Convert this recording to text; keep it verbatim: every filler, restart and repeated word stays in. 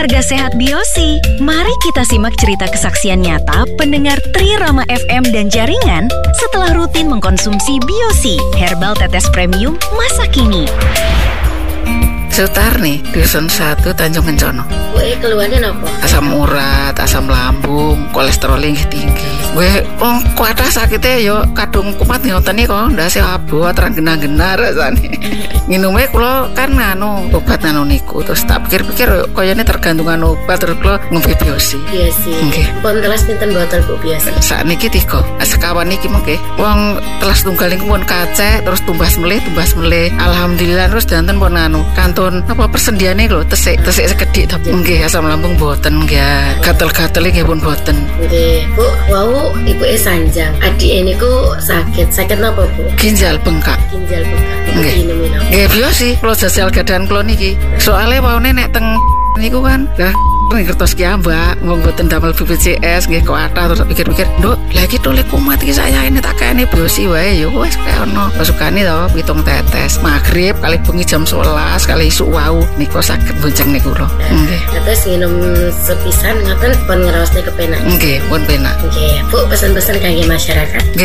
keluarga sehat Biosi. Mari kita simak cerita kesaksian nyata pendengar Tri Rama F M dan jaringan setelah rutin mengkonsumsi Biosi, herbal tetes premium masa kini. Sutarni, dusun satu Tanjung Kencono. Gue keluarnya apa? Asam urat, asam lambung, kolesterol tinggi tinggi. Gue oh kuatah sakitnya yo kadung kumat ngoten iki kok ndase abot terang genah-genah rasane. Minumnya kula kan anu obat anu niku terus tak pikir-pikir koyone tergantungan obat terus kula ngombe Biosi. Biosi. Nggih. Pun telas pinten botol Bu Biosi? Sakniki tiga. Sekawan iki mengke. Wong telas tunggal niku pun kacek terus tumbas melih, tumbas melih. Alhamdulillah terus danten pun anu kantun apa persendiane lho tesik tesik sekedhik to. Nggih asam lambung boten nggih. Gatel-gatel nggih pun boten. Nggih, Bu. Wau ibuke sanjang. Adik niku sakit. Sakit napa, Bu? Ginjal bengkak. Ginjal bengkak. Nggih. Nggih Biosi, kula jajal gadahan kula niki. Soale waune nek teng niku kan lah ning kertas ki Mbak, wong boten damel B P J S nggih kuatah terus pikir-pikir, "Nduk, lah iki tole kumat iki saya ini tak kene Biosi wae ya wis kaya ono." Pasukane to pitung tetes. Magrib kali bengi jam sewelas kali isuk wau niku saged bonceng niku lho. Nggih. Terus minum sepisan ngoten pun ngraosne kepenak. Nggih, pun penak. Nggih, Bu, pesan-pesan kangge masyarakat.